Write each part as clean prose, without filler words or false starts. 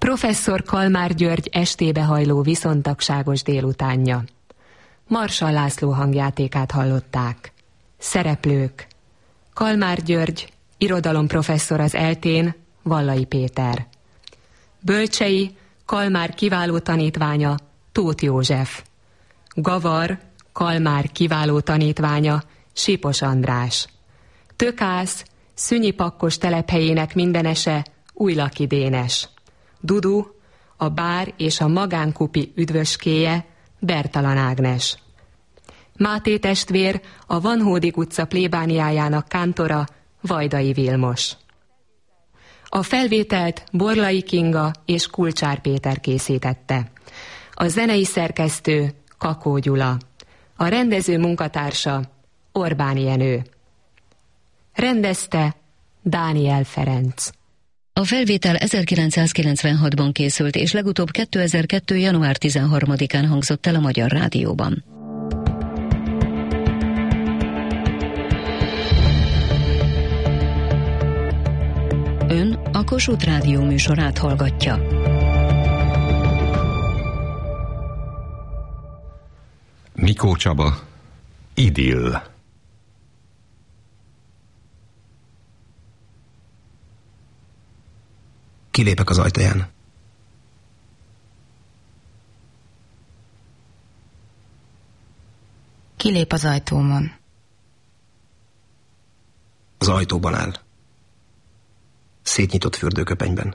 Professzor Kalmár György estébe hajló viszontagságos délutánja. Marsally László hangjátékát hallották. Szereplők: Kalmár György, irodalomprofesszor az ELTÉn, Vallai Péter. Bölcsei, Kalmár kiváló tanítványa, Tóth József. Gavar, Kalmár kiváló tanítványa, Sipos András. Tökász, Szünyi Pakkos telephelyének mindenese, Újlaki Dénes. Dudu, a bár és a magánkupi üdvöskéje, Bertalan Ágnes. Máté testvér, a Vanhódik utca plébániájának kántora, Vajdai Vilmos. A felvételt Borlai Kinga és Kulcsár Péter készítette. A zenei szerkesztő Kakó Gyula. A rendező munkatársa Orbán Jenő. Rendezte Dániel Ferenc. A felvétel 1996-ban készült, és legutóbb 2002. január 13-án hangzott el a Magyar Rádióban. Ön a Kossuth Rádió műsorát hallgatja. Mikó Csaba, Idill. Kilépek az ajtaján. Kilép az ajtómon. Az ajtóban áll. Szétnyitott fürdőköpenyben.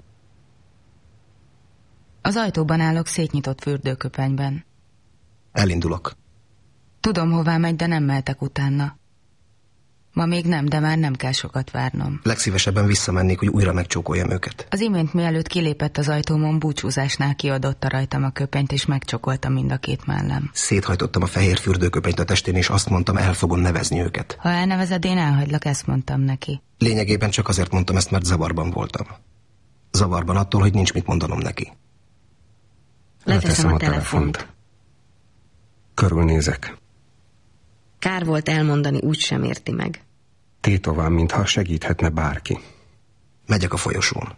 Az ajtóban állok szétnyitott fürdőköpenyben. Elindulok. Tudom, hová megy, de nem mehetek utána. Ma még nem, de már nem kell sokat várnom. Legszívesebben visszamennék, hogy újra megcsókoljam őket. Az imént mielőtt kilépett az ajtómon, búcsúzásnál kiadotta rajtam a köpenyt, és megcsokolta mind a két mellem. Széthajtottam a fehér fürdőköpenyt a testén, és azt mondtam, el fogom nevezni őket. Ha elnevezed, én elhagylak, ezt mondtam neki. Lényegében csak azért mondtam ezt, mert zavarban voltam. Zavarban attól, hogy nincs mit mondanom neki. Leteszem a telefont. Körülnézek. Kár volt elmondani, úgy sem érti meg. Tétován, mintha segíthetne bárki. Megyek a folyosón.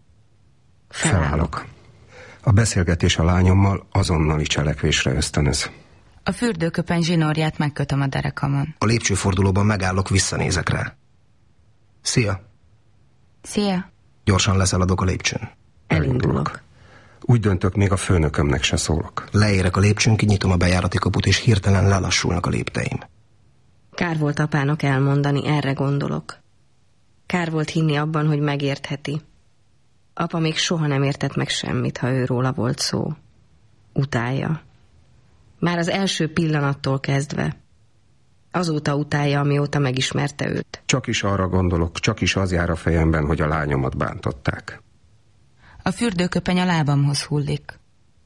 Felállok. A beszélgetés a lányommal azonnali cselekvésre ösztönöz. A fürdőköpeny zsinórját megkötöm a derekamon. A lépcsőfordulóban megállok, visszanézek rá. Szia! Szia! Gyorsan leszaladok a lépcsőn. Elindulok. Úgy döntök, még a főnökömnek se szólok. Leérek a lépcsőn, kinyitom a bejárati kaput, és hirtelen lelassulnak a lépteim. Kár volt apának elmondani, erre gondolok. Kár volt hinni abban, hogy megértheti. Apa még soha nem értett meg semmit, ha ő róla volt szó. Utálja. Már az első pillanattól kezdve. Azóta utálja, amióta megismerte őt. Csak is arra gondolok, csak is az jár a fejemben, hogy a lányomat bántották. A fürdőköpeny a lábamhoz hullik.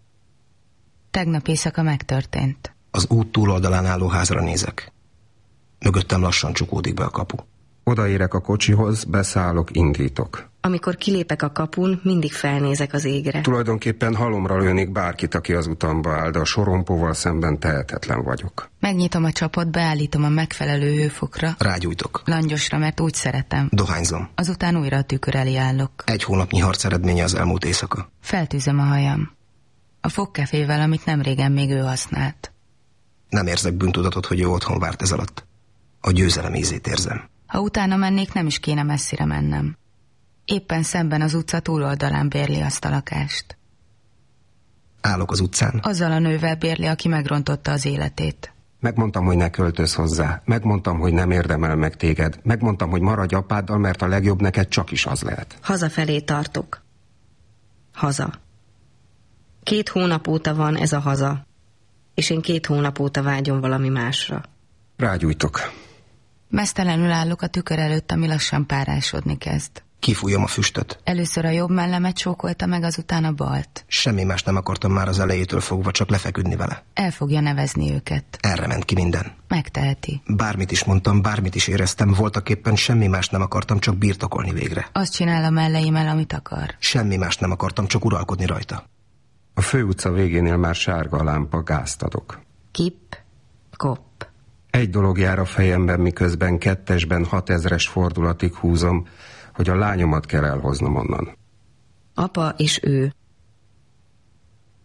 Tegnap éjszaka megtörtént. Az út túloldalán álló házra nézek. Mögöttem lassan csukódik be a kapu. Odaérek a kocsihoz, beszállok, indítok. Amikor kilépek a kapun, mindig felnézek az égre. Tulajdonképpen halomra lőnék bárkit, aki az utamba áll, de a sorompóval szemben tehetetlen vagyok. Megnyitom a csapot, beállítom a megfelelő hőfokra. Rágyújtok. Langyosra, mert úgy szeretem. Dohányzom. Azután újra a tükör elé állok. 1 hónapnyi harc eredménye az elmúlt éjszaka. Feltűzöm a hajam. A fogkefével, amit nem régen még ő használt. Nem érzek bűntudatot, hogy ő otthon várt ez alatt. A győzelem ízét érzem. Ha utána mennék, nem is kéne messzire mennem. Éppen szemben az utca túloldalán bérli azt a lakást. Állok az utcán. Azzal a nővel bérli, aki megrontotta az életét. Megmondtam, hogy ne költöz hozzá. Megmondtam, hogy nem érdemel meg téged. Megmondtam, hogy maradj apáddal, mert a legjobb neked csak is az lehet. Hazafelé tartok. Haza. 2 hónap óta van ez a haza. És én 2 hónap óta vágyom valami másra. Rágyújtok. Meztelenül állok a tükör előtt, ami lassan párásodni kezd. Kifújom a füstöt. Először a jobb mellemet csókolta meg, azután a balt. Semmi más nem akartam már az elejétől fogva, csak lefeküdni vele. El fogja nevezni őket. Erre ment ki minden. Megteheti. Bármit is mondtam, bármit is éreztem, voltaképpen semmi más nem akartam, csak birtokolni végre. Azt csinál a melleimmel, amit akar. Semmi más nem akartam, csak uralkodni rajta. A főutca végénél már sárga a lámpa, gázt adok. Kip, kop. Egy dolog jár a fejemben, miközben 2-esben 6000-es fordulatig húzom, hogy a lányomat kell elhoznom onnan. Apa és ő.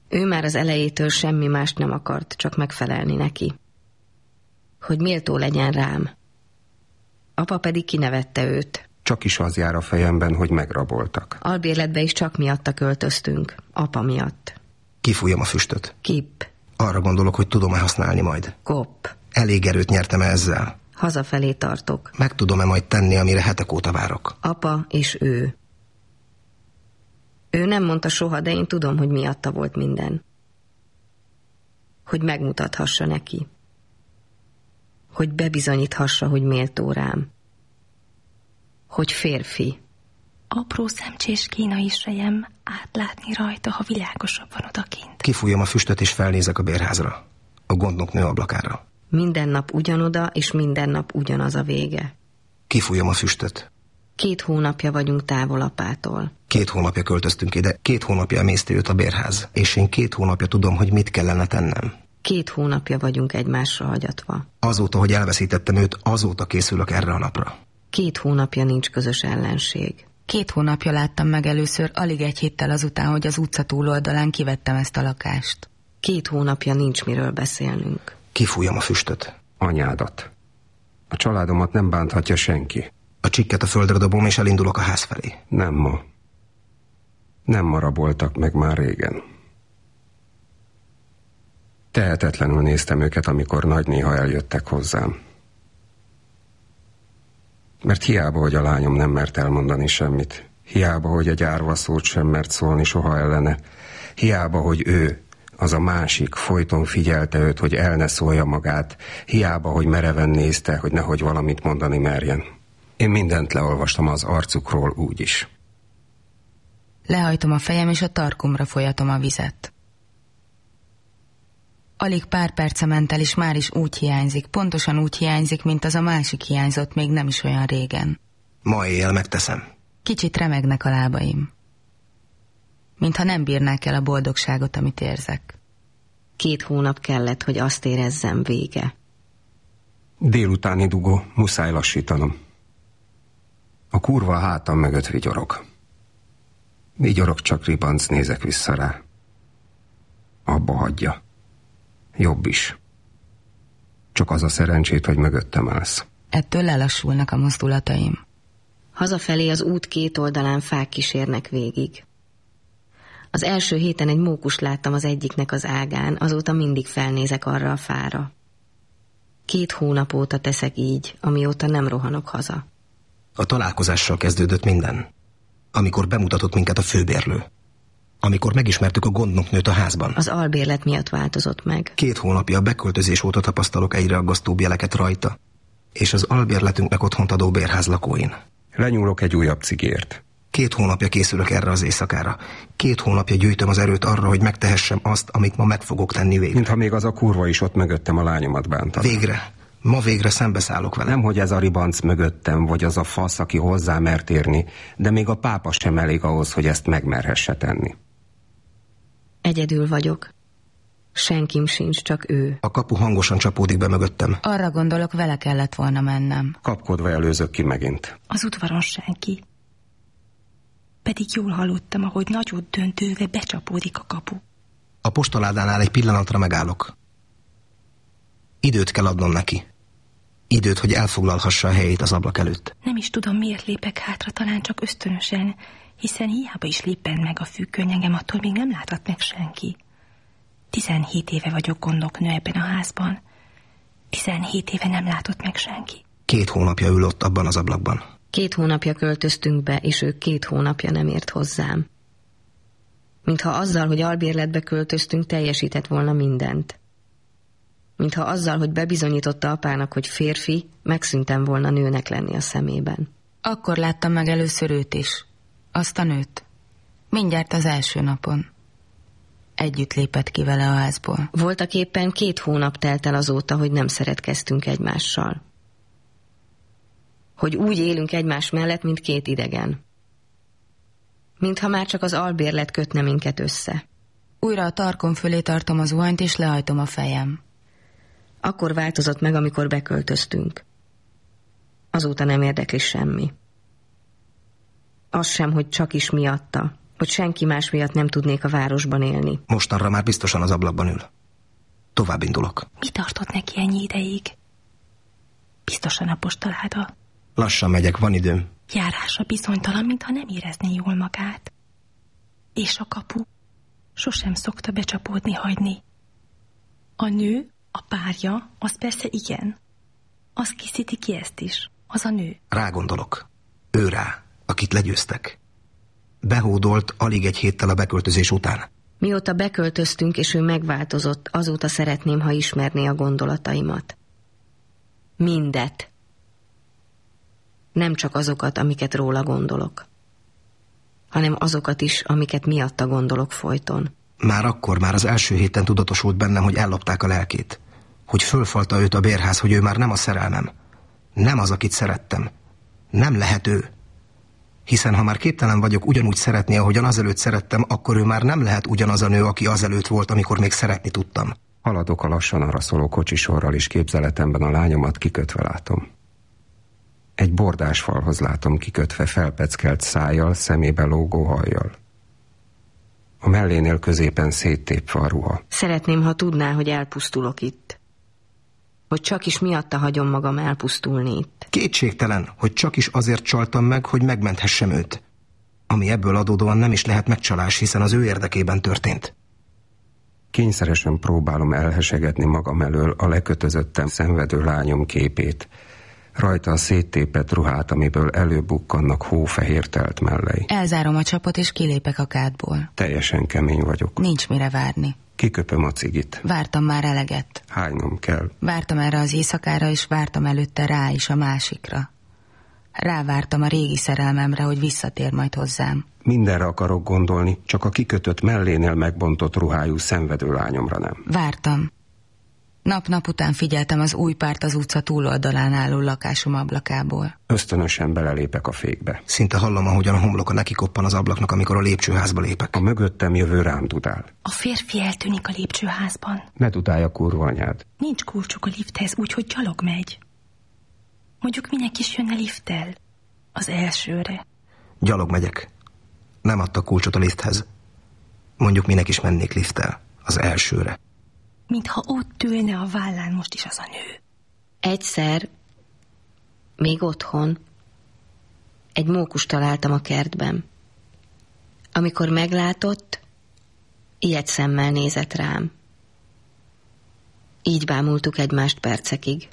Ő már az elejétől semmi mást nem akart, csak megfelelni neki. Hogy méltó legyen rám. Apa pedig kinevette őt. Csak is az jár a fejemben, hogy megraboltak. Albérletbe is csak miatta költöztünk. Apa miatt. Kifújom a füstöt. Kipp. Arra gondolok, hogy tudom-e használni majd. Kopp. Elég erőt nyertem ezzel. Hazafelé tartok. Meg tudom-e majd tenni, amire hetek óta várok. Apa és ő. Ő nem mondta soha, de én tudom, hogy miatta volt minden. Hogy megmutathassa neki. Hogy bebizonyíthassa, hogy méltó rám. Hogy férfi. Apró szemcsés kínai sejem, átlátni rajta, ha világosabb van odakint. Kifújom a füstöt és felnézek a bérházra. A gondnoknő ablakára. Minden nap ugyanoda, és minden nap ugyanaz a vége. Kifújom a füstöt. 2 hónapja vagyunk távol apától. 2 hónapja költöztünk ide, 2 hónapja emészti őt a bérház, és én 2 hónapja tudom, hogy mit kellene tennem. 2 hónapja vagyunk egymásra hagyatva. Azóta, hogy elveszítettem őt, azóta készülök erre a napra. 2 hónapja nincs közös ellenség. 2 hónapja láttam meg először, alig egy héttel azután, hogy az utca túloldalán kivettem ezt a lakást. 2 hónapja nincs miről beszélnünk. Kifújom a füstöt. Anyádat. A családomat nem bánthatja senki. A csikket a földre dobom, és elindulok a ház felé. Nem ma. Nem ma raboltak meg már régen. Tehetetlenül néztem őket, amikor nagynéha eljöttek hozzám. Mert hiába, hogy a lányom nem mert elmondani semmit. Hiába, hogy egy árva szót sem mert szólni soha ellene. Hiába, hogy ő, az a másik, folyton figyelte őt, hogy el ne szólja magát. Hiába, hogy mereven nézte, hogy nehogy valamit mondani merjen. Én mindent leolvastam az arcukról úgy is. Lehajtom a fejem, és a tarkomra folyatom a vizet. Alig pár perce ment el, és már is úgy hiányzik, pontosan úgy hiányzik, mint az a másik hiányzott még nem is olyan régen. Ma éjjel megteszem. Kicsit remegnek a lábaim. Mintha nem bírnák el a boldogságot, amit érzek. 2 hónap kellett, hogy azt érezzem, vége. Délutáni dugó, muszáj lassítanom. A kurva a hátam mögött vigyorog. Vigyorog, csak ribanc, nézek vissza rá. Abba hagyja. Jobb is. Csak az a szerencsét, hogy mögöttem állsz. Ettől lelassulnak a mozdulataim. Hazafelé az út 2 oldalán fák kísérnek végig. Az első héten egy mókust láttam az egyiknek az ágán, azóta mindig felnézek arra a fára. 2 hónap óta teszek így, amióta nem rohanok haza. A találkozással kezdődött minden. Amikor bemutatott minket a főbérlő. Amikor megismertük a gondnoknőt a házban. Az albérlet miatt változott meg. 2 hónapja a beköltözés óta tapasztalok egyre aggasztóbb jeleket rajta, és az albérletünknek otthont adó bérház lakóin. Lenyúlok egy újabb cigért. 2 hónapja készülök erre az éjszakára. 2 hónapja gyűjtöm az erőt arra, hogy megtehessem azt, amit ma meg fogok tenni végre. Mintha még az a kurva is ott mögöttem a lányomat bántaná. Végre. Ma végre szembeszállok vele. Nem, hogy ez a ribanc mögöttem, vagy az a fasz, aki hozzá mert érni, de még a pápa sem elég ahhoz, hogy ezt megmerhesse tenni. Egyedül vagyok. Senkim sincs, csak ő. A kapu hangosan csapódik be mögöttem. Arra gondolok, vele kellett volna mennem. Kapkodva előzök ki megint. Az udvaron senki. Pedig jól hallottam, ahogy nagyot döntőve becsapódik a kapu. A postaládánál egy pillanatra megállok. Időt kell adnom neki. Időt, hogy elfoglalhassa a helyét az ablak előtt. Nem is tudom, miért lépek hátra, talán csak ösztönösen, hiszen hiába is lépen meg a függöny, engem attól még nem láthat meg senki. 17 éve vagyok gondnoknő ebben a házban. 17 éve nem látott meg senki. 2 hónapja ül ott abban az ablakban. 2 hónapja költöztünk be, és ő 2 hónapja nem ért hozzám. Mintha azzal, hogy albérletbe költöztünk, teljesített volna mindent. Mintha azzal, hogy bebizonyította apának, hogy férfi, megszűntem volna nőnek lenni a szemében. Akkor láttam meg először őt is. Azt a nőt. Mindjárt az első napon. Együtt lépett ki vele a házból. Voltak éppen 2 hónap telt el azóta, hogy nem szeretkeztünk egymással. Hogy úgy élünk egymás mellett, mint 2 idegen. Mintha már csak az albérlet kötne minket össze. Újra a tarkom fölé tartom az zuhanyt, és lehajtom a fejem. Akkor változott meg, amikor beköltöztünk. Azóta nem érdekli semmi. Az sem, hogy csak is miatta, hogy senki más miatt nem tudnék a városban élni. Mostanra már biztosan az ablakban ül. Tovább indulok. Mi tartott neki ennyi ideig? Biztosan a postaláda. Lassan megyek, van időm. Járása bizonytalan, mintha nem érezné jól magát. És a kapu sosem szokta becsapódni hagyni. A nő, a párja, az persze igen. Az készíti ki ezt is. Az a nő. Rágondolok. Ő rá, akit legyőztek. Behódolt alig egy héttel a beköltözés után. Mióta beköltöztünk, és ő megváltozott, azóta szeretném, ha ismerné a gondolataimat. Mindet. Nem csak azokat, amiket róla gondolok, hanem azokat is, amiket miatta gondolok folyton. Már az első héten tudatosult bennem, hogy ellopták a lelkét. Hogy fölfalta őt a bérház, hogy ő már nem a szerelmem. Nem az, akit szerettem. Nem lehet ő. Hiszen ha már képtelen vagyok ugyanúgy szeretni, ahogyan azelőtt szerettem, akkor ő már nem lehet ugyanaz a nő, aki azelőtt volt, amikor még szeretni tudtam. Haladok a lassan arra szóló kocsisorral, és képzeletemben a lányomat kikötve látom. Egy bordás falhoz látom kikötve, felpeckelt szájjal, szemébe lógó hajjal. A mellénél középen széttépve a ruha. Szeretném, ha tudná, hogy elpusztulok itt. Hogy csak is miatta hagyom magam elpusztulni itt. Kétségtelen, hogy csak is azért csaltam meg, hogy megmenthessem őt. Ami ebből adódóan nem is lehet megcsalás, hiszen az ő érdekében történt. Kényszeresen próbálom elhesegetni magam elől a lekötözöttem szenvedő lányom képét. Rajta a széttépett ruhát, amiből előbukkannak hófehér telt mellei. Elzárom a csapot, és kilépek a kádból. Teljesen kemény vagyok. Nincs mire várni. Kiköpöm a cigit. Vártam már eleget. Hánynom kell. Vártam erre az éjszakára, és vártam előtte rá is a másikra. Rávártam a régi szerelmemre, hogy visszatér majd hozzám. Mindenre akarok gondolni, csak a kikötött mellénél megbontott ruhájú szenvedő lányomra nem. Vártam. Nap-nap után figyeltem az új párt az utca túloldalán álló lakásom ablakából. Ösztönösen belelépek a fékbe. Szinte hallom, ahogyan a homloka nekikoppan az ablaknak, amikor a lépcsőházba lépek. A mögöttem jövő rám dudál. A férfi eltűnik a lépcsőházban. Ne dudálj a kurva anyád. Nincs kulcsuk a lifthez, úgyhogy gyalog megy. Mondjuk minek is jönne lifttel? Az elsőre. Gyalog megyek. Nem adtak kulcsot a lifthez. Mondjuk minek is mennék lifttel? Az elsőre. Mintha ott ülne a vállán most is az a nő. Egyszer, még otthon, egy mókust találtam a kertben. Amikor meglátott, ilyet szemmel nézett rám. Így bámultuk egymást percekig.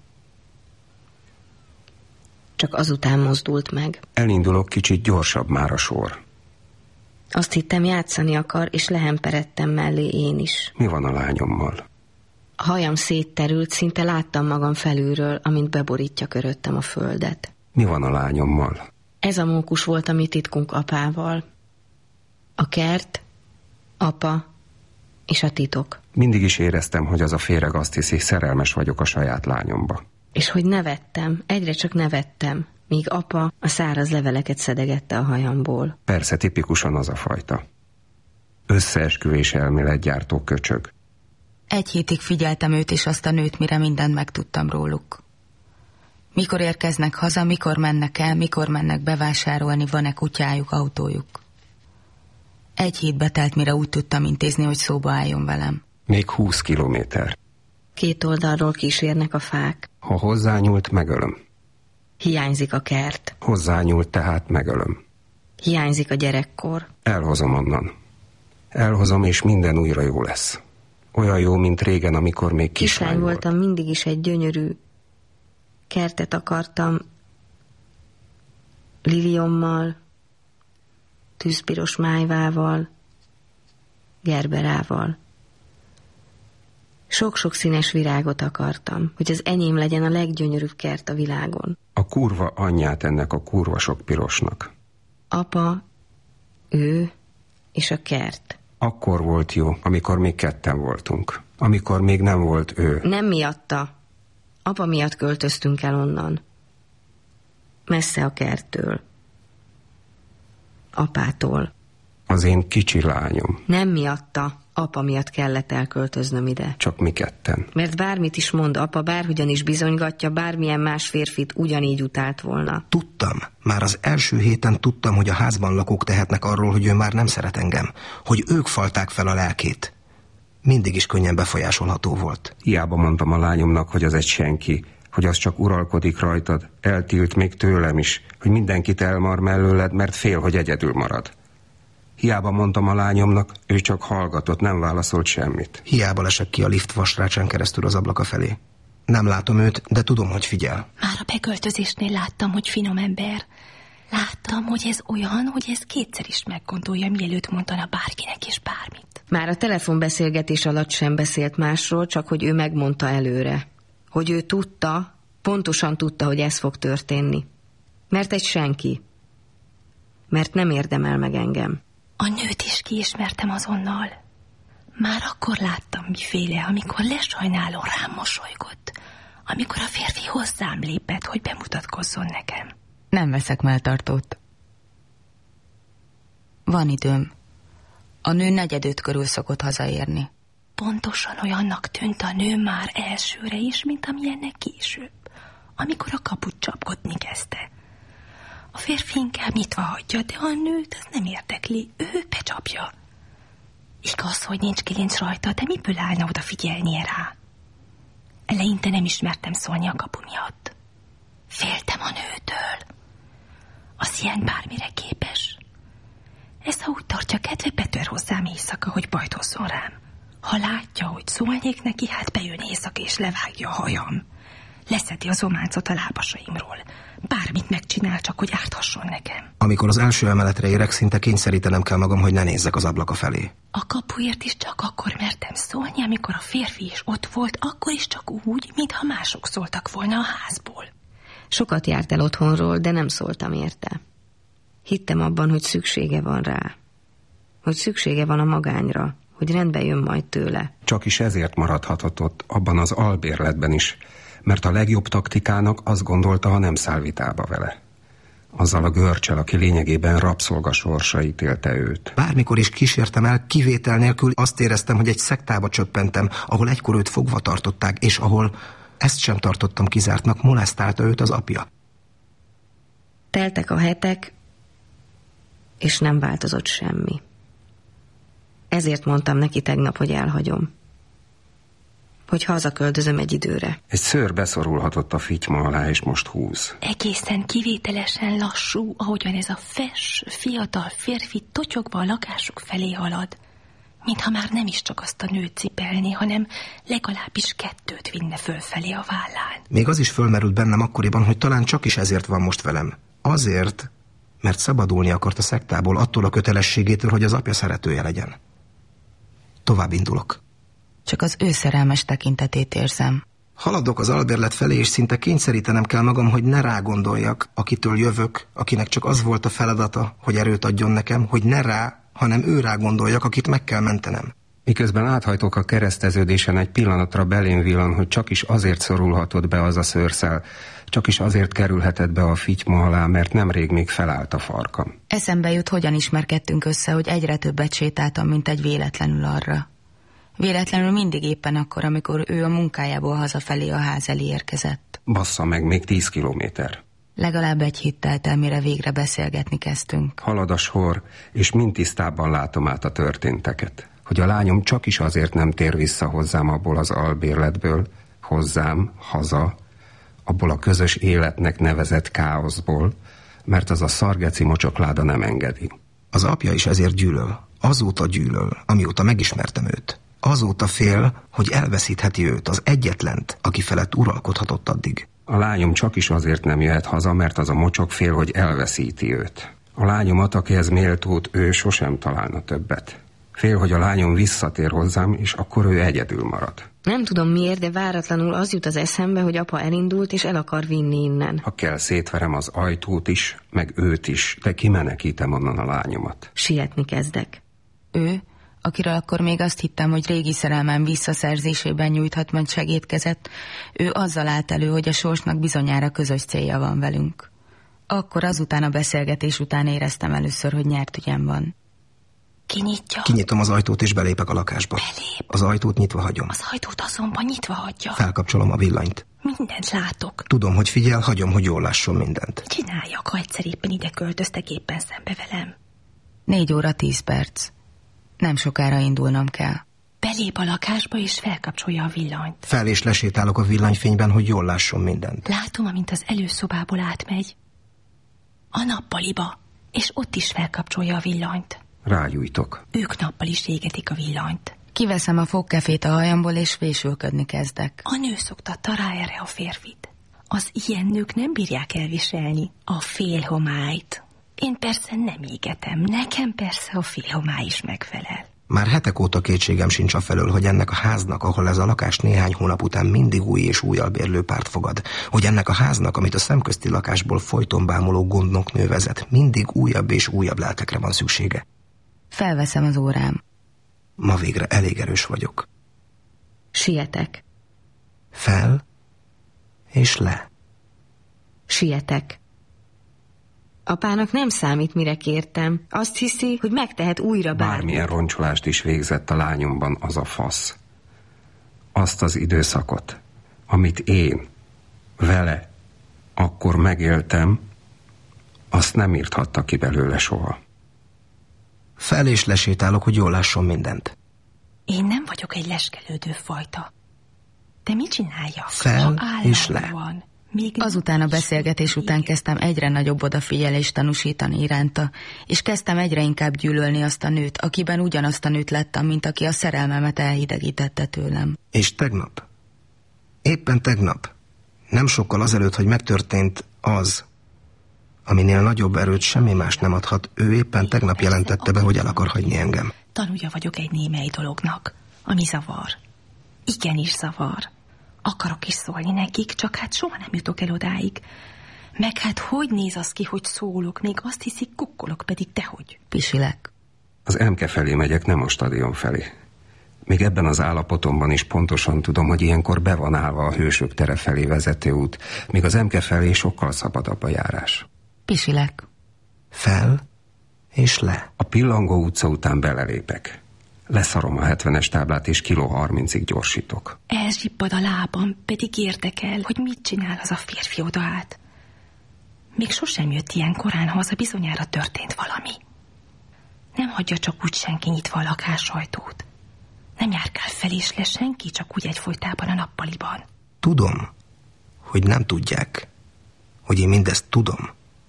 Csak azután mozdult meg. Elindulok, kicsit gyorsabb már a sor. Azt hittem, játszani akar, és lehemperedtem mellé én is. Mi van a lányommal? A hajam szétterült, szinte láttam magam felülről, amint beborítja köröttem a földet. Mi van a lányommal? Ez a mókus volt a mi titkunk apával. A kert, apa és a titok. Mindig is éreztem, hogy az a féreg azt hiszi, szerelmes vagyok a saját lányomba. És hogy nevettem, egyre csak nevettem, míg apa a száraz leveleket szedegette a hajamból. Persze tipikusan az a fajta. Összeesküvés elméletgyártó köcsög. Egy hétig figyeltem őt és azt a nőt, mire mindent megtudtam róluk. Mikor érkeznek haza, mikor mennek el, mikor mennek bevásárolni, van-e kutyájuk, autójuk. Egy hétbe telt, mire úgy tudtam intézni, hogy szóba álljon velem. Még 20 kilométer. 2 oldalról kísérnek a fák. Ha hozzányúlt, megölöm. Hiányzik a kert. Hozzányúlt, tehát megölöm. Hiányzik a gyerekkor. Elhozom onnan. Elhozom, és minden újra jó lesz. Olyan jó, mint régen, amikor még kislány voltam, mindig is egy gyönyörű kertet akartam. Liliommal, tűzpiros májvával, gerberával. Sok-sok színes virágot akartam, hogy az enyém legyen a leggyönyörűbb kert a világon. A kurva anyját ennek a kurva sok pirosnak. Apa, ő és a kert. Akkor volt jó, amikor még ketten voltunk. Amikor még nem volt ő. Nem miatta. Apa miatt költöztünk el onnan. Messze a kerttől. Apától. Az én kicsi lányom. Nem miatta. Apa miatt kellett elköltöznöm ide. Csak mi ketten. Mert bármit is mond apa, bárhogyan is bizonygatja, bármilyen más férfit ugyanígy utált volna. Tudtam. Már az első héten tudtam, hogy a házban lakók tehetnek arról, hogy ő már nem szeret engem. Hogy ők falták fel a lelkét. Mindig is könnyen befolyásolható volt. Hiába mondtam a lányomnak, hogy az egy senki, hogy az csak uralkodik rajtad, eltilt még tőlem is, hogy mindenkit elmar mellőled, mert fél, hogy egyedül marad. Hiába mondtam a lányomnak, ő csak hallgatott, nem válaszolt semmit. Hiába lesek ki a lift vasrácsán keresztül az ablaka felé. Nem látom őt, de tudom, hogy figyel. Már a beköltözésnél láttam, hogy finom ember. Láttam, hogy ez olyan, hogy ez kétszer is meggondolja, mielőtt mondana bárkinek és bármit. Már a telefonbeszélgetés alatt sem beszélt másról, csak hogy ő megmondta előre. Hogy ő tudta, pontosan tudta, hogy ez fog történni. Mert egy senki. Mert nem érdemel meg engem. A nőt is kiismertem azonnal. Már akkor láttam miféle, amikor lesajnáló rám mosolygott. Amikor a férfi hozzám lépett, hogy bemutatkozzon nekem. Nem veszek melltartót. Van időm. A nő 4:45 körül szokott hazaérni. Pontosan olyannak tűnt a nő már elsőre is, mint amilyennek később, amikor a kaput csapkodni kezdte. A férfi inkább nyitva hagyja, de a nőt ez nem érdekli, ő becsapja. Igaz, hogy nincs kilincs rajta, de miből állna oda figyelnie rá? Eleinte nem ismertem szólni a kapu miatt. Féltem a nőtől. Az ilyen bármire képes. Ez ha úgy tartja kedve, betör hozzám éjszaka, hogy bajt hozzon rám. Ha látja, hogy szólnék neki, hát bejön éjszaka és levágja a hajam. Leszedi az ománcot a lábasaimról. Bármit megcsinál, csak hogy árthasson nekem. Amikor az első emeletre érek, szinte kényszerítenem kell magam, hogy ne nézzek az ablaka felé. A kapuért is csak akkor mertem szólni, amikor a férfi is ott volt, akkor is csak úgy, mintha mások szóltak volna a házból. Sokat járt el otthonról, de nem szóltam érte. Hittem abban, hogy szüksége van rá. Hogy szüksége van a magányra, hogy rendbe jön majd tőle. Csak is ezért maradhatott ott, abban az albérletben is, mert a legjobb taktikának azt gondolta, ha nem száll vitába vele. Azzal a görcsel, aki lényegében rabszolga sorsa ítélte őt. Bármikor is kísértem el, kivétel nélkül azt éreztem, hogy egy szektába csöppentem, ahol egykor őt fogva tartották, és ahol, ezt sem tartottam kizártnak, molesztálta őt az apja. Teltek a hetek, és nem változott semmi. Ezért mondtam neki tegnap, hogy elhagyom. Hogy hazaköltözöm egy időre. Egy szőr beszorulhatott a fityma alá, és most húz. Egészen kivételesen lassú, ahogyan ez a fes, fiatal férfi totyogva a lakásuk felé halad. Mintha már nem is csak azt a nőt cipelni, hanem legalábbis 2 vinne fölfelé a vállán. Még az is fölmerült bennem akkoriban, hogy talán csak is ezért van most velem. Azért, mert szabadulni akart a szektából, attól a kötelességétől, hogy az apja szeretője legyen. Tovább indulok. Csak az ő szerelmes tekintetét érzem. Haladok az albérlet felé, és szinte kényszerítenem kell magam, hogy ne rá gondoljak, akitől jövök, akinek csak az volt a feladata, hogy erőt adjon nekem, hogy ne rá, hanem ő rá gondoljak, akit meg kell mentenem. Miközben áthajtok a kereszteződésen, egy pillanatra belém villan, hogy csak is azért szorulhatott be az a szőrszál, csak is azért kerülhetett be a fityma alá, mert nemrég még felállt a farkam. Eszembe jut, hogyan ismerkedtünk össze, hogy egyre többet sétáltam, mint egy véletlenül arra. Véletlenül mindig éppen akkor, amikor ő a munkájából hazafelé a ház elé érkezett. Bassza meg, még 10 kilométer. Legalább egy hét telt el, mire végre beszélgetni kezdtünk. Halad a sor, és mind tisztábban látom át a történteket. Hogy a lányom csak is azért nem tér vissza hozzám abból az albérletből, hozzám, haza, abból a közös életnek nevezett káoszból, mert az a szargeci mocsokláda nem engedi. Az apja is ezért gyűlöl. Azóta gyűlöl, amióta megismertem őt. Azóta fél, hogy elveszítheti őt, az egyetlent, aki felett uralkodhatott addig. A lányom csak is azért nem jöhet haza, mert az a mocsok fél, hogy elveszíti őt. A lányomat, akihez méltót, ő sosem találna többet. Fél, hogy a lányom visszatér hozzám, és akkor ő egyedül marad. Nem tudom miért, de váratlanul az jut az eszembe, hogy apa elindult, és el akar vinni innen. Ha kell, szétverem az ajtót is, meg őt is, de kimenekítem onnan a lányomat. Sietni kezdek. Ő, akiről akkor még azt hittem, hogy régi szerelmem visszaszerzésében nyújthat majd segédkezet, ő azzal állt elő, hogy a sorsnak bizonyára közös célja van velünk. Akkor azután a beszélgetés után éreztem először, hogy nyert ügyem van. Kinyitja? Kinyitom az ajtót, és belépek a lakásba. Belép? Az ajtót nyitva hagyom. Az ajtót azonban nyitva hagyja. Felkapcsolom a villanyt. Mindent látok. Tudom, hogy figyel, hagyom, hogy jól lásson mindent. Csináljak, ha egyszer éppen ide költöztek éppen szembe velem. 4 óra 10 perc. Nem sokára indulnom kell. Belép a lakásba, és felkapcsolja a villanyt. Fel és lesétálok a villanyfényben, hogy jól lásson mindent. Látom, amint az előszobából átmegy a nappaliba, és ott is felkapcsolja a villanyt. Rágyújtok. Ők nappal is égetik a villanyt. Kiveszem a fogkefét a hajamból, és vésülködni kezdek. A nő szoktatta rá erre a férfit. Az ilyen nők nem bírják elviselni a félhomályt. Én persze nem égetem, nekem persze a félhomály is megfelel. Már hetek óta kétségem sincs afelől, hogy ennek a háznak, ahol ez a lakás néhány hónap után mindig új és új albérlő párt fogad, hogy ennek a háznak, amit a szemközti lakásból folyton bámuló gondnoknő vezet, mindig újabb és újabb lelkekre van szüksége. Felveszem az órám. Ma végre elég erős vagyok. Sietek. Fel és le. Sietek. Apának nem számít, mire kértem. Azt hiszi, hogy megtehet újra bármit. Bármilyen roncsolást is végzett a lányomban az a fasz. Azt az időszakot, amit én vele akkor megéltem, azt nem írthatta ki belőle soha. Fel és lesétálok, hogy jól lásson mindent. Én nem vagyok egy leskelődő fajta. De mit csináljak? Fel és le. Van, Azután a beszélgetés után kezdtem egyre nagyobb odafigyelést tanúsítani iránta, és kezdtem egyre inkább gyűlölni azt a nőt, akiben ugyanazt a nőt lettem, mint aki a szerelmemet elhidegítette tőlem. És tegnap, éppen tegnap, nem sokkal azelőtt, hogy megtörtént az, aminél nagyobb erőt semmi más nem adhat, ő éppen tegnap jelentette be, hogy el akar hagyni engem. Tanúja vagyok egy némely dolognak, ami zavar. Igenis zavar. Akarok is szólni nekik, csak hát soha nem jutok el odáig. Meg hát hogy néz az ki, hogy szólok, még azt hiszik, kukkolok, pedig dehogy. Pisilek. Az Emke felé megyek, nem a stadion felé. Még ebben az állapotomban is pontosan tudom, hogy ilyenkor be van állva a Hősök tere felé vezető út, míg az Emke felé sokkal szabadabb a járás. Pisilek. Fel és le. A Pillangó utca után belelépek. Leszarom a 70-es táblát, és kiló 30-ig gyorsítok. Elzsibbad a lábam, pedig érdekel, hogy mit csinál az a férfi oda át. Még sosem jött ilyen korán haza, bizonyára történt valami. Nem hagyja csak úgy senki nyitva a lakásajtót. Nem járkál fel és le senki, csak úgy egyfolytában a nappaliban. Tudom, hogy nem tudják, hogy én mindezt tudom.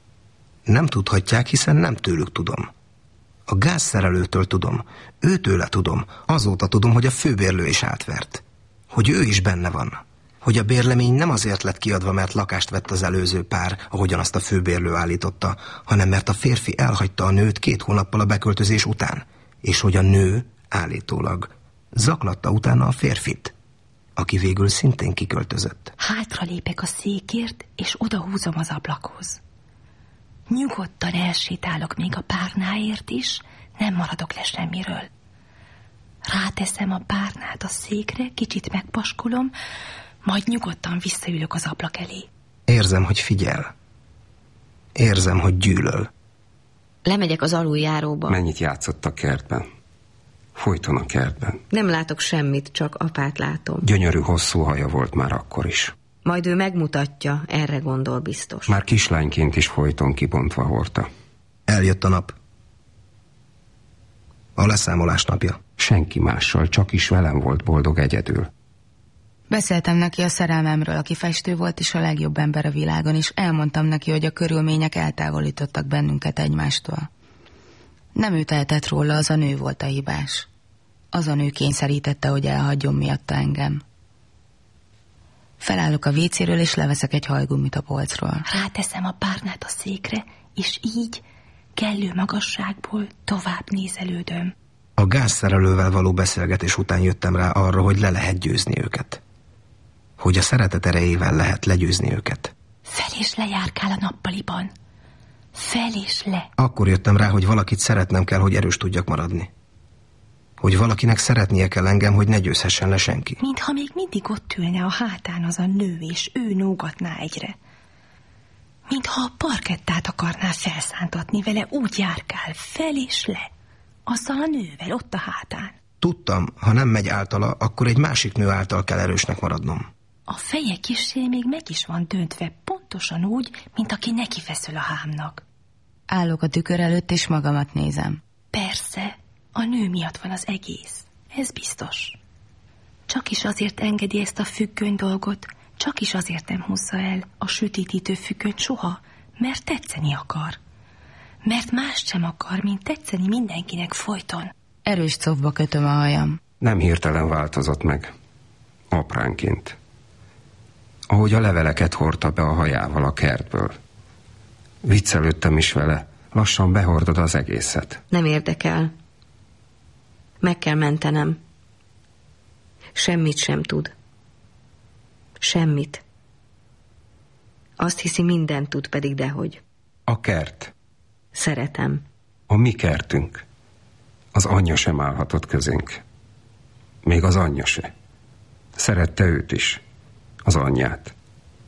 Nem tudhatják, hiszen nem tőlük tudom. A gázszerelőtől tudom, őtőle tudom, azóta tudom, hogy a főbérlő is átvert. Hogy ő is benne van. Hogy a bérlemény nem azért lett kiadva, mert lakást vett az előző pár, ahogyan azt a főbérlő állította, hanem mert a férfi elhagyta a nőt 2 hónappal a beköltözés után, és hogy a nő állítólag zaklatta utána a férfit, aki végül szintén kiköltözött. Hátralépek a székért, és odahúzom az ablakhoz. Nyugodtan elsétálok még a párnáért is, nem maradok le semmiről. Ráteszem a párnát a székre, kicsit megpaskolom, majd nyugodtan visszaülök az ablak elé. Érzem, hogy figyel. Érzem, hogy gyűlöl. Lemegyek az aluljáróba. Mennyit játszott a kertben? Folyton a kertben. Nem látok semmit, csak apát látom. Gyönyörű hosszú haja volt már akkor is. Majd ő megmutatja, erre gondol biztos. Már kislányként is folyton kibontva hordta. Eljött a nap. A leszámolás napja. Senki mással, csak is velem volt boldog egyedül. Beszéltem neki a szerelmemről, aki festő volt és a legjobb ember a világon, és elmondtam neki, hogy a körülmények eltávolítottak bennünket egymástól. Nem ő tehetett róla, az a nő volt a hibás. Az a nő kényszerítette, hogy elhagyjon miatta engem. Felállok a vécéről, és leveszek egy hajgumit a polcról. Ráteszem a párnát a székre, és így kellő magasságból tovább nézelődöm. A gázszerelővel való beszélgetés után jöttem rá arra, hogy le lehet győzni őket. Hogy a szeretet erejével lehet legyőzni őket. Fel és le járkál a nappaliban. Fel és le. Akkor jöttem rá, hogy valakit szeretnem kell, hogy erős tudjak maradni. Hogy valakinek szeretnie kell engem, hogy ne győzhessen le senki. Mintha még mindig ott ülne a hátán az a nő, és ő nógatná egyre. Mintha a parkettát akarná felszántatni vele, úgy járkál fel és le. Azzal a nővel, ott a hátán. Tudtam, ha nem megy általa, akkor egy másik nő által kell erősnek maradnom. A feje kissé még meg is van döntve, pontosan úgy, mint aki neki feszül a hámnak. Állok a tükör előtt, és magamat nézem. Persze, a nő miatt van az egész. Ez biztos. Csak is azért engedi ezt a függöny dolgot, csak is azért nem húzza el a sütítítő függönyt soha, mert tetszeni akar. Mert mást sem akar, mint tetszeni mindenkinek folyton. Erős cofba kötöm a hajam. Nem hirtelen változott meg. Apránként. Ahogy a leveleket hordta be a hajával a kertből. Viccelődtem is vele. Lassan behordod az egészet. Nem érdekel. Meg kell mentenem. Semmit sem tud. Semmit. Azt hiszi, mindent tud, pedig dehogy. A kert. Szeretem. A mi kertünk. Az anyja sem állhatott közénk. Még az anyja se. Szerette őt is. Az anyját.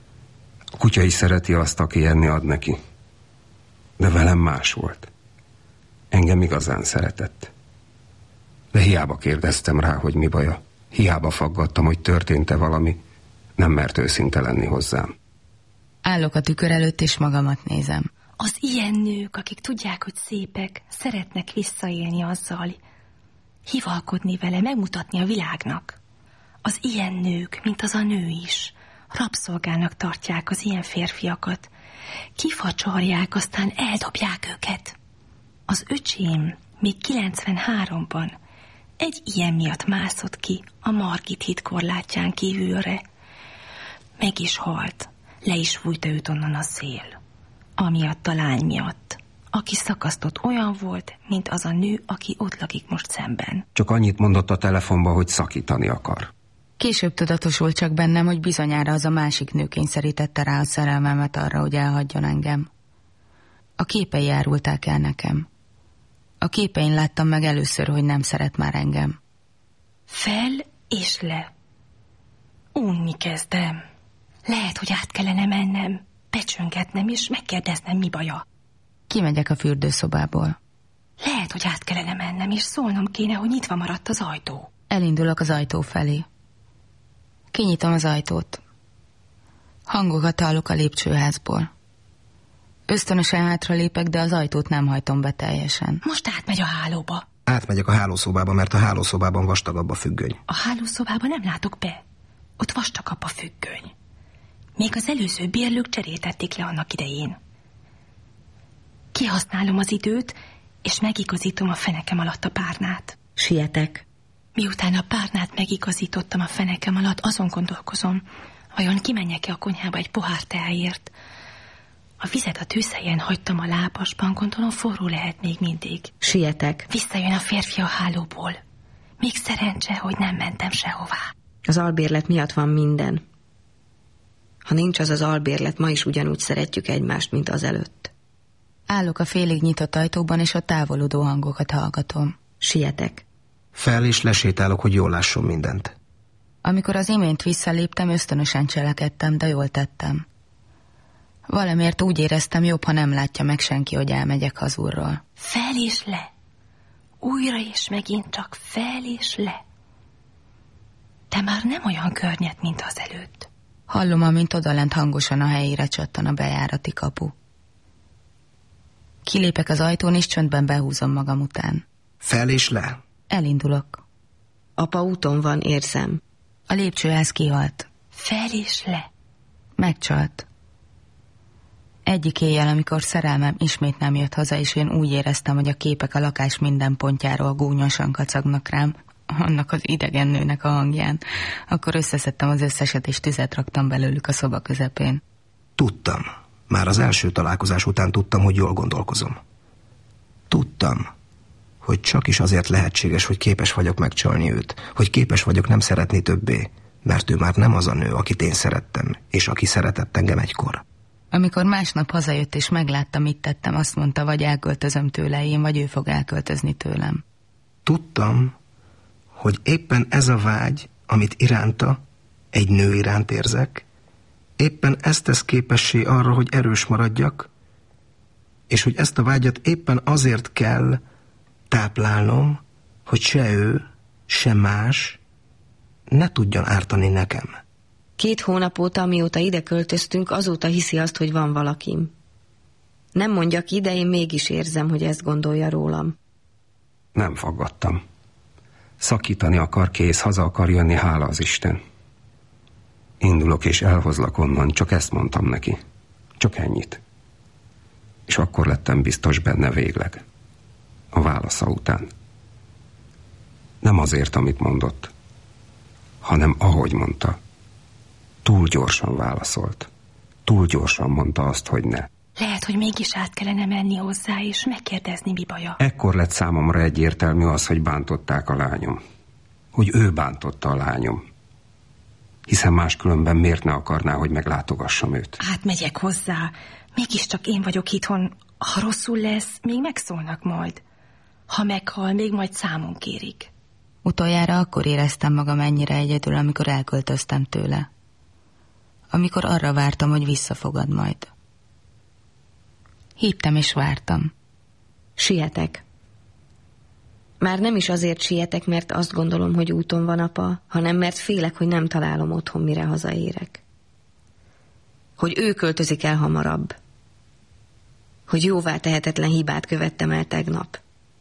A kutya is szereti azt, aki enni ad neki. De velem más volt. Engem igazán szeretett. De hiába kérdeztem rá, hogy mi baja. Hiába faggattam, hogy történt-e valami. Nem mert őszinte lenni hozzám. Állok a tükör előtt, és magamat nézem. Az ilyen nők, akik tudják, hogy szépek, szeretnek visszaélni azzal, hivalkodni vele, megmutatni a világnak. Az ilyen nők, mint az a nő is, rabszolgának tartják az ilyen férfiakat. Kifacsarják, aztán eldobják őket. Az öcsém még 93-ban egy ilyen miatt mászott ki a Margit híd korlátján kívülre. Meg is halt, le is fújta őt onnan a szél. Amiatt a lány miatt, aki szakasztott, olyan volt, mint az a nő, aki ott lakik most szemben. Csak annyit mondott a telefonba, hogy szakítani akar. Később tudatosult csak bennem, hogy bizonyára az a másik nő kényszerítette rá a szerelmemet arra, hogy elhagyjon engem. A képei árulták el nekem. A képein láttam meg először, hogy nem szeret már engem. Fel és le. Unni kezdem. Lehet, hogy át kellene mennem, becsöngetnem és megkérdeznem, mi baja. Kimegyek a fürdőszobából. Lehet, hogy át kellene mennem, és szólnom kéne, hogy nyitva maradt az ajtó. Elindulok az ajtó felé. Kinyitom az ajtót. Hangokat hallok a lépcsőházból. Ösztönösen hátralépek, de az ajtót nem hajtom be teljesen. Most átmegy a hálóba. Átmegyek a hálószobába, mert a hálószobában vastagabb a függöny. A hálószobába nem látok be. Ott vastagabb a függöny. Még az előző bérlők cseréltették le annak idején. Kihasználom az időt, és megigazítom a fenekem alatt a párnát. Sietek. Miután a párnát megigazítottam a fenekem alatt, azon gondolkozom, vajon kimenjek-e a konyhába egy pohár teáért. A vizet a tűzhelyen hagytam a lábasban, gondolom forró lehet még mindig. Sietek. Visszajön a férfi a hálóból. Még szerencse, hogy nem mentem sehová. Az albérlet miatt van minden. Ha nincs az albérlet, ma is ugyanúgy szeretjük egymást, mint azelőtt. Állok a félig nyitott ajtóban, és a távolodó hangokat hallgatom. Sietek. Fel és lesétálok, hogy jól lásson mindent. Amikor az imént visszaléptem, ösztönösen cselekedtem, de jól tettem. Valamiért úgy éreztem, jobb, ha nem látja meg senki, hogy elmegyek hazulról. Fel és le. Újra és megint csak fel és le. De már nem olyan környet, mint az előtt. Hallom, amint odalent hangosan a helyére csattan a bejárati kapu. Kilépek az ajtón, és csöndben behúzom magam után. Fel és le. Elindulok. Apa úton van, érzem. A lépcsőház kihalt. Fel és le. Megcsalt. Egyik éjjel, amikor szerelmem ismét nem jött haza, és én úgy éreztem, hogy a képek a lakás minden pontjáról gúnyosan kacagnak rám, annak az idegen nőnek a hangján, akkor összeszedtem az összeset, és tüzet raktam belőlük a szoba közepén. Tudtam. Már az első találkozás után tudtam, hogy jól gondolkozom. Tudtam, hogy csak is azért lehetséges, hogy képes vagyok megcsalni őt, hogy képes vagyok nem szeretni többé, mert ő már nem az a nő, akit én szerettem, és aki szeretett engem egykor. Amikor másnap hazajött és meglátta, mit tettem, azt mondta, vagy elköltözöm tőle én, vagy ő fog elköltözni tőlem. Tudtam, hogy éppen ez a vágy, amit iránta, egy nő iránt érzek, éppen ezt tesz képessé arra, hogy erős maradjak, és hogy ezt a vágyat éppen azért kell, Táplálnom, hogy se ő, se más ne tudjon ártani nekem. 2 hónap óta, amióta ide költöztünk, azóta hiszi azt, hogy van valakim. Nem mondja ki, de én mégis érzem, hogy ezt gondolja rólam. Nem faggattam. Szakítani akar, kész, haza akar jönni, hála az Isten. Indulok és elhozlak onnan, csak ezt mondtam neki. Csak ennyit. És akkor lettem biztos benne végleg. A válasza után. Nem azért, amit mondott, hanem ahogy mondta. Túl gyorsan válaszolt. Túl gyorsan mondta azt, hogy ne. Lehet, hogy mégis át kellene menni hozzá, és megkérdezni, mi baja. Ekkor lett számomra egyértelmű az, hogy bántották a lányom. Hogy ő bántotta a lányom. Hiszen máskülönben miért ne akarná, hogy meglátogassam őt? Átmegyek hozzá. Mégiscsak én vagyok itthon. Ha rosszul lesz, még megszólnak majd. Ha meghal, még majd számon kérik. Utoljára akkor éreztem magam ennyire egyedül, amikor elköltöztem tőle. Amikor arra vártam, hogy visszafogad majd. Hívtam és vártam. Sietek. Már nem is azért sietek, mert azt gondolom, hogy úton van apa, hanem mert félek, hogy nem találom otthon, mire hazaérek. Hogy ő költözik el hamarabb. Hogy jóvá tehetetlen hibát követtem el tegnap.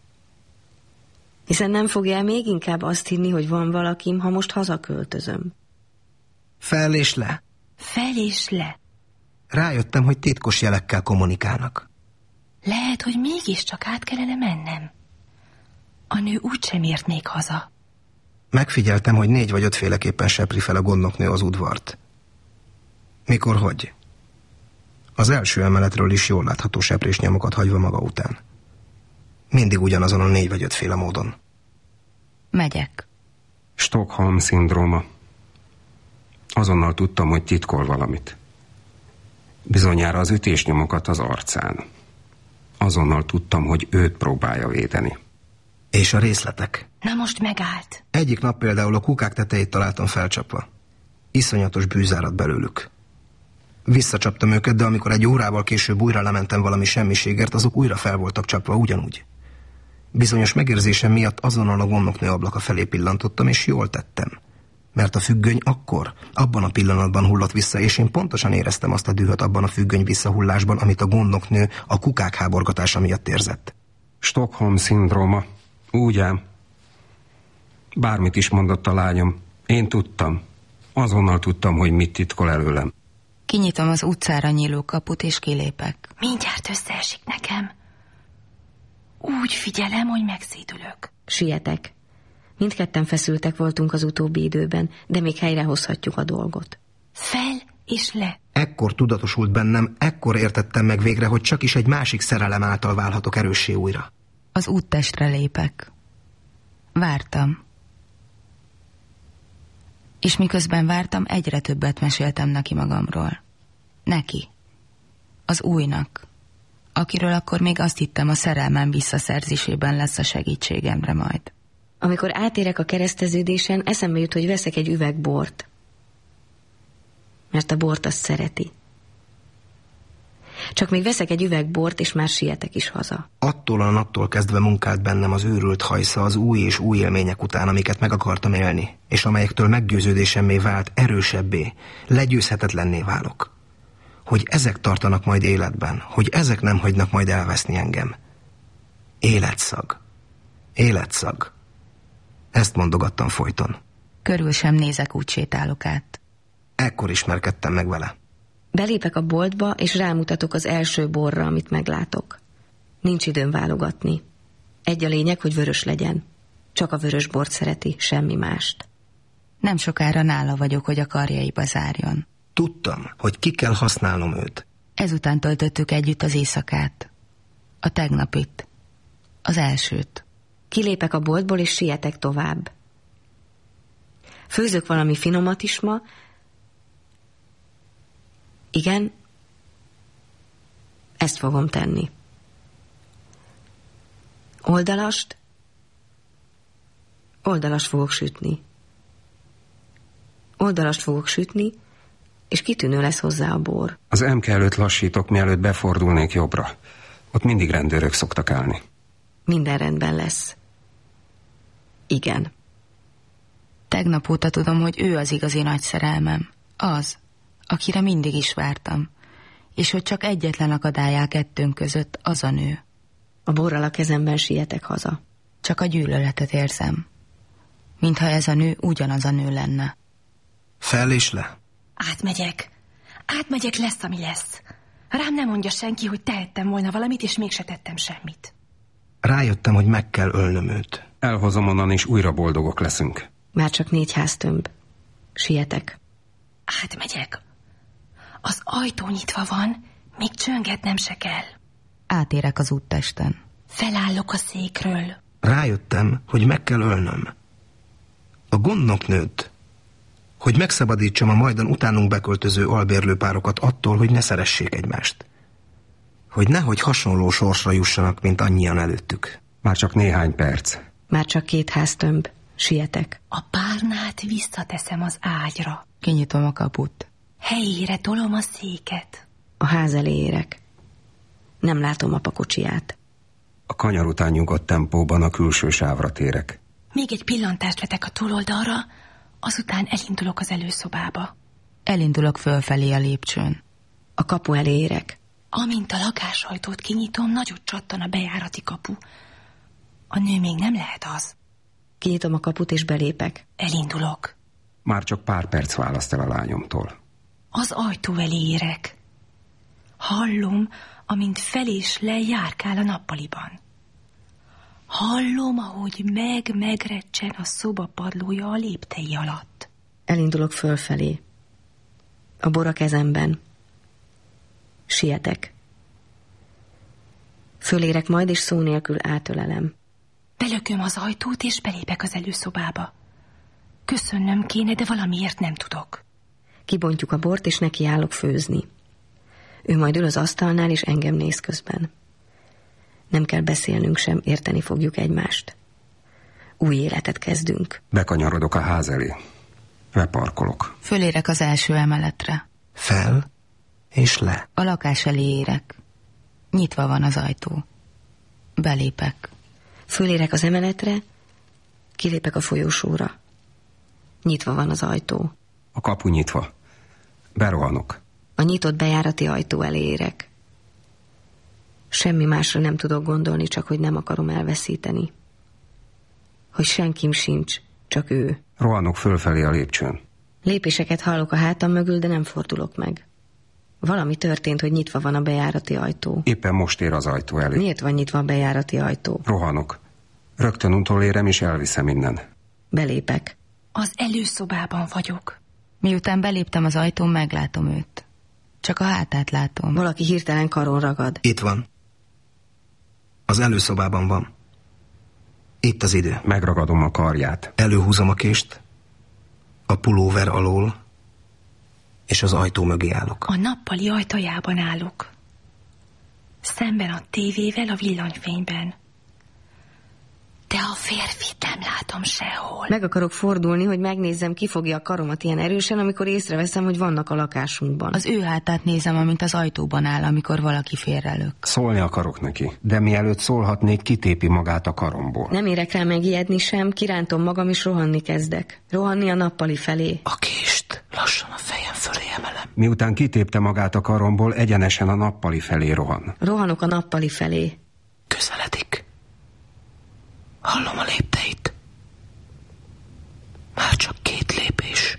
Hiszen nem fogja még inkább azt hinni, hogy van valakim, ha most hazaköltözöm. Fel és le. Fel és le. Rájöttem, hogy titkos jelekkel kommunikálnak. Lehet, hogy mégiscsak át kellene mennem. A nő úgysem ért még haza. Megfigyeltem, hogy 4 vagy 5 féleképpen sepri fel a gondnoknő az udvart. Mikor, hogy? Az első emeletről is jól látható seprés nyomokat hagyva maga után. Mindig ugyanazon a 4 vagy 5 féle módon. Megyek. Stockholm-szindróma. Azonnal tudtam, hogy titkol valamit. Bizonyára az ütésnyomokat az arcán. Azonnal tudtam, hogy őt próbálja védeni. És a részletek? Na most megállt. Egyik nap például a kukák tetejét találtam felcsapva. Iszonyatos bűz árad belőlük. Visszacsaptam őket, de amikor egy órával később újra lementem valami semmiségért, azok újra fel voltak csapva ugyanúgy. Bizonyos megérzésem miatt azonnal a gondnoknő ablaka felé pillantottam, és jól tettem. Mert a függöny akkor, abban a pillanatban hullott vissza, és én pontosan éreztem azt a dühöt abban a függöny visszahullásban, amit a gondnoknő a kukák háborgatása miatt érzett. Stockholm-szindróma. Úgy ám. Bármit is mondott a lányom, én tudtam. Azonnal tudtam, hogy mit titkol előlem. Kinyitom az utcára nyíló kaput, és kilépek. Mindjárt összeesik nekem. Úgy figyelem, hogy megszédülök. Sietek. Mindketten feszültek voltunk az utóbbi időben, de még helyrehozhatjuk a dolgot. Fel és le. Ekkor tudatosult bennem, ekkor értettem meg végre, hogy csak is egy másik szerelem által válhatok erőssé újra. Az úttestre lépek. Vártam. És miközben vártam, egyre többet meséltem neki magamról. Neki. Az újnak. Akiről akkor még azt hittem, a szerelmem visszaszerzésében lesz a segítségemre majd. Amikor átérek a kereszteződésen, eszembe jut, hogy veszek egy üveg bort. Mert a bort azt szereti. Csak még veszek egy üveg bort, és már sietek is haza. Attól a naptól kezdve munkált bennem az őrült hajsza az új és új élmények után, amiket meg akartam élni, és amelyektől meggyőződésemmé vált, erősebbé, legyőzhetetlenné válok. Hogy ezek tartanak majd életben, hogy ezek nem hagynak majd elveszni engem. Életszag. Életszag. Ezt mondogattam folyton. Körül sem nézek, úgy sétálok át. Ekkor ismerkedtem meg vele. Belépek a boltba, és rámutatok az első borra, amit meglátok. Nincs időm válogatni. Egy a lényeg, hogy vörös legyen. Csak a vörös bort szereti, semmi mást. Nem sokára nála vagyok, hogy a karjaiba zárjon. Tudtam, hogy ki kell használnom őt. Ezután töltöttük együtt az éjszakát. A tegnapit. Az elsőt. Kilépek a boltból, és sietek tovább. Főzök valami finomat is ma. Igen, ezt fogom tenni. Oldalast fogok sütni. Oldalast fogok sütni, és kitűnő lesz hozzá a bor. Az MK előtt lassítok, mielőtt befordulnék jobbra. Ott mindig rendőrök szoktak állni. Minden rendben lesz. Igen. Tegnap óta tudom, hogy ő az igazi nagy szerelmem. Az, akire mindig is vártam. És hogy csak egyetlen akadály áll kettőnk között, az a nő. A borral a kezemben sietek haza. Csak a gyűlöletet érzem. Mintha ez a nő ugyanaz a nő lenne. Fel és le. Átmegyek, lesz, ami lesz. Rám nem mondja senki, hogy tehettem volna valamit, és mégse tettem semmit. Rájöttem, hogy meg kell ölnöm őt. Elhozom onnan, és újra boldogok leszünk. Már csak 4 háztömb. Sietek. Átmegyek. Az ajtó nyitva van, még csöngetnem se kell. Átérek az úttesten. Felállok a székről. Rájöttem, hogy meg kell ölnöm. A gondnok nőtt, hogy megszabadítsam a majdan utánunk beköltöző albérlőpárokat attól, hogy ne szeressék egymást. Hogy nehogy hasonló sorsra jussanak, mint annyian előttük. Már csak néhány perc. Már csak 2 háztömb. Sietek. A párnát visszateszem az ágyra. Kinyitom a kaput. Helyére tolom a széket. A ház elé érek. Nem látom apa kocsiját. A kanyar után nyugodt tempóban a külső sávra térek. Még egy pillantást vetek a túloldalra, azután elindulok az előszobába. Elindulok fölfelé a lépcsőn. A kapu elé érek. Amint a lakásajtót kinyitom, nagyot csattan a bejárati kapu. A nő még nem lehet az. Kinyitom a kaput és belépek. Elindulok. Már csak pár perc választ el a lányomtól. Az ajtó elé érek. Hallom, amint fel és le járkál a nappaliban. Hallom, ahogy megrecsen a szoba padlója a léptei alatt. Elindulok fölfelé. A bor a kezemben. Sietek. Fölérek majd, és szó nélkül átölelem. Belököm az ajtót, és belépek az előszobába. Köszönnöm kéne, de valamiért nem tudok. Kibontjuk a bort, és nekiállok főzni. Ő majd ül az asztalnál, és engem néz közben. Nem kell beszélnünk sem, érteni fogjuk egymást. Új életet kezdünk. Bekanyarodok a ház elé. Leparkolok. Fölérek az első emeletre. Fel és le. A lakás elé érek. Nyitva van az ajtó. Belépek. Fölérek az emeletre, kilépek a folyósóra. Nyitva van az ajtó. A kapu nyitva. Berohanok. A nyitott bejárati ajtó elé érek. Semmi másra nem tudok gondolni, csak hogy nem akarom elveszíteni. Hogy senkim sincs, csak ő. Rohanok fölfelé a lépcsőn. Lépéseket hallok a hátam mögül, de nem fordulok meg. Valami történt, hogy nyitva van a bejárati ajtó. Éppen most ér az ajtó elé. Miért van nyitva a bejárati ajtó? Rohanok. Rögtön utolérem, és elviszem innen. Belépek. Az előszobában vagyok. Miután beléptem az ajtón, meglátom őt. Csak a hátát látom. Valaki hirtelen karon ragad. Itt van. Az előszobában van. Itt az idő. Megragadom a karját. Előhúzom a kést, a pulóver alól, és az ajtó mögé állok. A nappali ajtajában állok. Szemben a tévével a villanyfényben. De a férfit nem látom sehol. Meg akarok fordulni, hogy megnézzem, ki fogja a karomat ilyen erősen, amikor észreveszem, hogy vannak a lakásunkban. Az ő hátát nézem, amint az ajtóban áll, amikor valaki félrelök. Szólni akarok neki, de mielőtt szólhatnék, kitépi magát a karomból. Nem érek rá megijedni sem, kirántom magam, és rohanni kezdek. Rohanni a nappali felé. A kést lassan a fejem fölé emelem. Miután kitépte magát a karomból, egyenesen a nappali felé rohan. Rohanok a nappali felé. Közeledik. Hallom a lépteit. Már csak 2 lépés.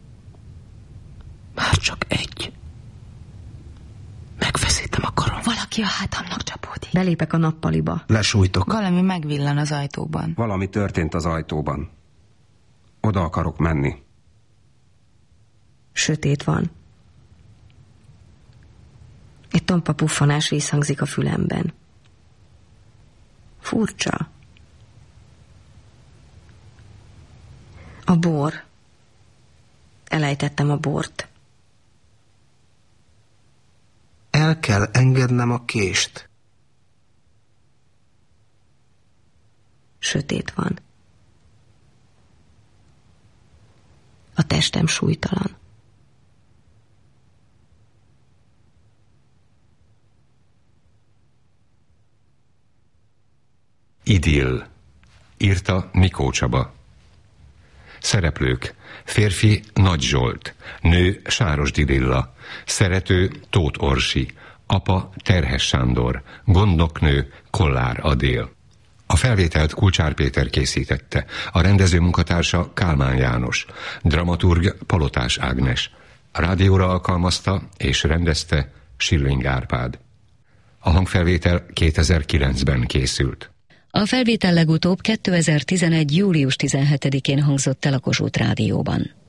Már csak 1. Megfeszítem a karom. Valaki a hátamnak csapódik. Belépek a nappaliba. Lesújtok. Valami megvillan az ajtóban. Valami történt az ajtóban. Oda akarok menni. Sötét van. Egy tompa puffanás visszhangzik a fülemben. Furcsa. A bor. Elejtettem a bort. El kell engednem a kést. Sötét van. A testem súlytalan. Idill. Írta Mikó Csaba. Szereplők: férfi Nagy Zsolt, nő Sárosdi Lilla, szerető Tóth Orsi, apa Terhes Sándor, gondnoknő Kollár Adél. A felvételt Kulcsár Péter készítette, a rendező munkatársa Kálmán János, dramaturg Palotás Ágnes, a rádióra alkalmazta és rendezte Schilling Árpád. A hangfelvétel 2009-ben készült. A felvétel legutóbb 2011. július 17-én hangzott el a Kossuth Rádióban.